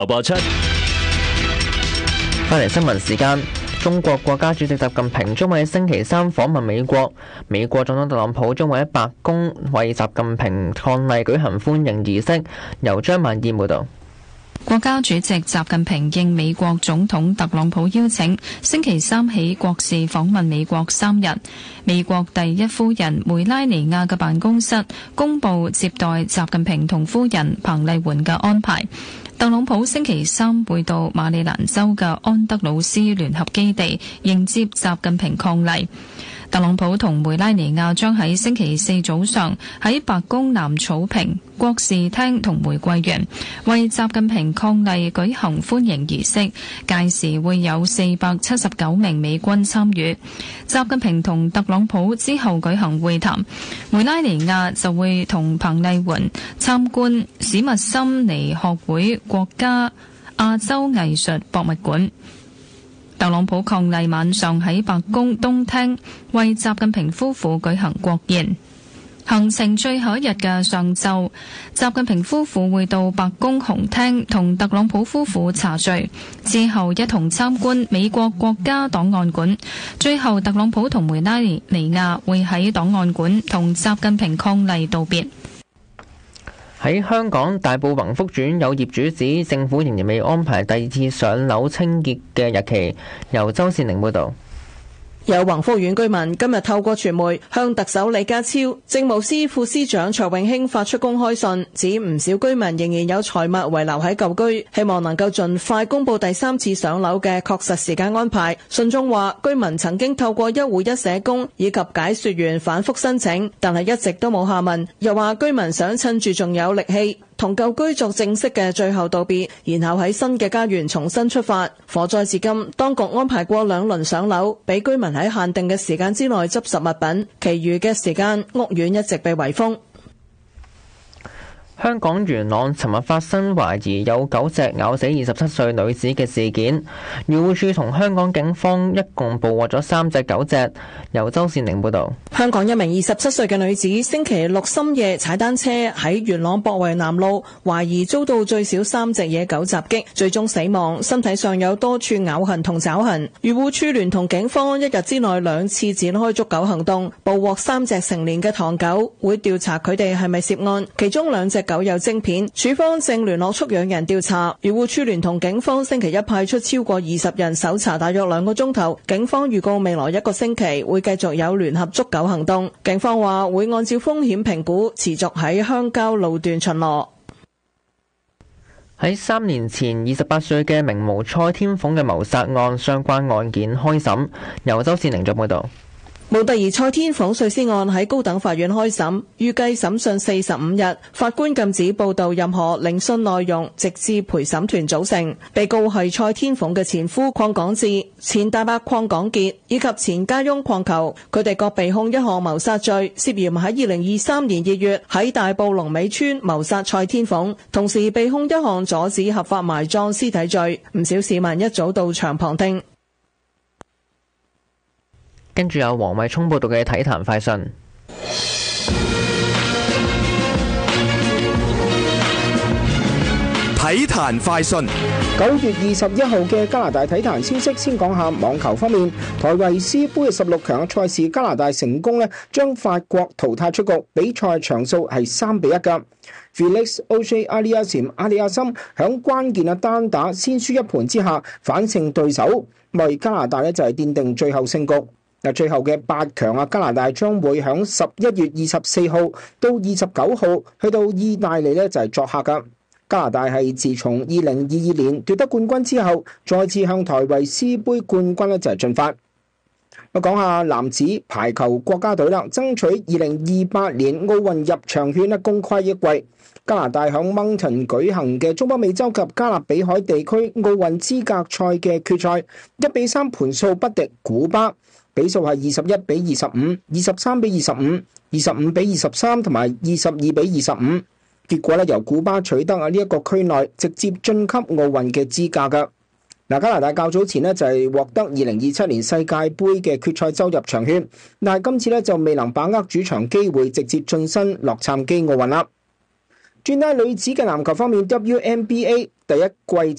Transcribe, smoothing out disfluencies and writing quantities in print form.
87 翻嚟新聞時間，中國國家主席習近平將會喺星期三訪問美國，美國總統特朗普將會喺白宮為習近平伉儷舉行歡迎儀式。由張曼燕報道。 國家主席習近平應美國總統特朗普邀請，星期三起國事訪問美國3日。美國第一夫人梅拉尼亞嘅辦公室公布接待習近平同夫人彭麗媛嘅安排。特朗普星期三會到馬里蘭州嘅安德魯斯聯合基地迎接習近平伉儷。特朗普同梅拉尼亞將喺星期四早上喺白宮南草坪、國事廳同玫瑰園為習近平伉儷舉行歡迎儀式，屆時會有479名美軍參與。習近平同特朗普之後舉行會談，梅拉尼亞就會同彭麗媛參觀史密森尼學會國家亞洲藝術博物館。特朗普伉儷晚上喺白宮東廳為習近平夫婦舉行國宴。行程最後一日嘅上晝，習近平夫婦會到白宮紅廳同特朗普夫婦茶敘，之後一同參觀美國國家檔案館。最後，特朗普同梅拉尼亞會喺檔案館同習近平伉儷道別。 喺香港大埔宏福苑有業主指政府仍然未安排第二次上樓清潔嘅日期。由周善寧報導。 有宏福苑居民今日透過傳媒向特首李家超、政務司副司長卓永興發出公開信，指唔少居民仍然有財物遺留喺舊居，希望能夠盡快公布第三次上樓嘅確實時間安排。信中話，居民曾經透過一戶一社工以及解說員反覆申請，但係一直都冇下文。又話居民想趁住仲有力氣，同舊居作正式嘅最後道別，然後喺新嘅家園重新出發。火災至今，當局安排過2輪上樓，俾居民喺限定嘅時間之內執拾物品，其餘嘅時間屋苑一直被圍封。 香港元朗尋日發生懷疑有狗隻咬死27歲女子嘅事件，漁護署同香港警方一共捕獲咗3隻狗隻。由周善寧報導。 香港一名27歲嘅女子星期六深夜踩單車喺元朗博圍南路，懷疑遭到最少3隻野狗襲擊，最終死亡，身體上有多處咬痕同爪痕。漁護署聯同警方一日之內2次展開捉狗行動，捕獲3隻成年嘅唐狗，會調查佢哋係咪涉案，其中2隻狗有晶片，署方正聯絡畜養人調查。漁護署聯同警方星期一派出超過20人搜查大約2個鐘頭，警方預告未來1個星期會繼續有聯合捉狗行動。警方話會按照風險評估，持續喺鄉郊路段巡邏。 喺3年前28歲嘅名模蔡天鳳嘅謀殺案相關案件開審，由周善寧做報導。 模特兒蔡天鳳碎屍案喺高等法院開審，預計審訊45日。法官禁止報道任何聆訊內容，直至陪審團組成。被告係蔡天鳳嘅前夫鄺港智、前大伯鄺港傑以及前家翁鄺球，佢哋各被控一項謀殺罪，涉嫌喺2023年2月喺大埔龍尾村謀殺蔡天鳳，同時被控一項阻止合法埋葬屍體罪。唔少市民一早到場旁聽。 跟住有黃偉聰報道嘅體壇快訊。 體壇快訊，9月21號嘅加拿大體壇消息，先講下網球方面。台維斯杯16強嘅賽事，加拿大成功將法國淘汰出局，比賽場數係3-1㗎。Felix Auger-Aliassime阿里亞森響關鍵嘅單打先輸1盤之下反勝對手，為加拿大就係奠定最後勝局。最後嘅8強加拿大將會喺11月24號到29號去到意大利就係作客㗎。加拿大係自從2022年奪得冠軍之後，再次向台維斯杯冠軍就係進發。我講下男子排球國家隊啦，爭取2028年奧運入場券功虧一簣。加拿大響 Moncton 舉行嘅中北美洲及加勒比海地區奧運資格賽嘅決賽，1-3盤數不敵古巴。比數係21-25、23-25、25-23同埋22-25。結果由古巴取得呢一個區內直接晉級奧運嘅資格㗎。加拿大較早前就係獲得2027年世界盃嘅決賽周入場券，但係今次就未能把握主場機會，直接晉身洛杉磯奧運啦。 轉睇女子嘅籃球方面，WNBA 第一季